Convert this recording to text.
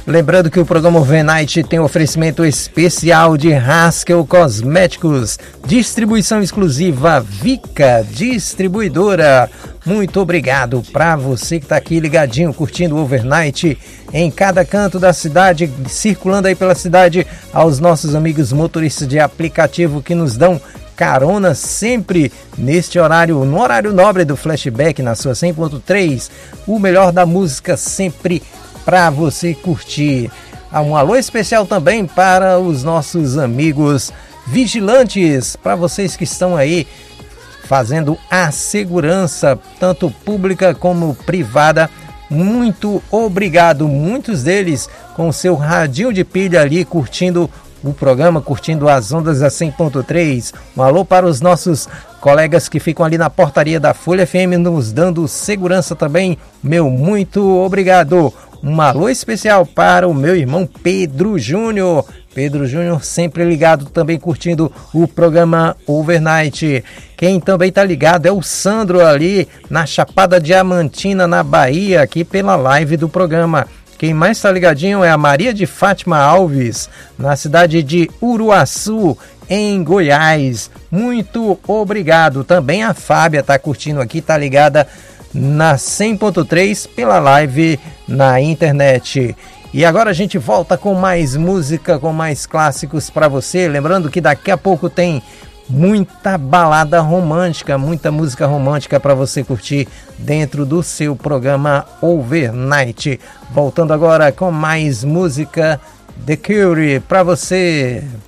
Lembrando que o programa Overnight tem oferecimento especial de Haskell Cosméticos, distribuição exclusiva Vica Distribuidora. Muito obrigado para você que está aqui ligadinho, curtindo o Overnight em cada canto da cidade, circulando aí pela cidade, aos nossos amigos motoristas de aplicativo que nos dão carona sempre neste horário, no horário nobre do Flashback, na sua 100.3, o melhor da música sempre para você curtir. Um alô especial também para os nossos amigos vigilantes, para vocês que estão aí fazendo a segurança, tanto pública como privada. Muito obrigado, muitos deles com o seu radinho de pilha ali, curtindo o programa, curtindo as ondas da 100.3. Um alô para os nossos colegas que ficam ali na portaria da Folha FM, nos dando segurança também. Meu muito obrigado. Um alô especial para o meu irmão Pedro Júnior. Pedro Júnior sempre ligado, também curtindo o programa Overnight. Quem também está ligado é o Sandro ali na Chapada Diamantina, na Bahia, aqui pela live do programa. Quem mais está ligadinho é a Maria de Fátima Alves, na cidade de Uruaçu, em Goiás. Muito obrigado. Também a Fábia está curtindo aqui, está ligada na 100.3 pela live na internet. E agora a gente volta com mais música, com mais clássicos para você. Lembrando que daqui a pouco tem muita balada romântica, muita música romântica para você curtir dentro do seu programa Overnight. Voltando agora com mais música The Cure para você.